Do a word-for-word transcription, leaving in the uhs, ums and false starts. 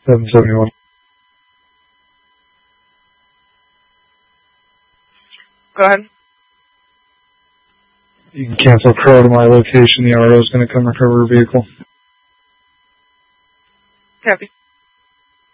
seven seventy-one. Go ahead. You can cancel Crow to my location. The R O is going to come recover a vehicle. Copy.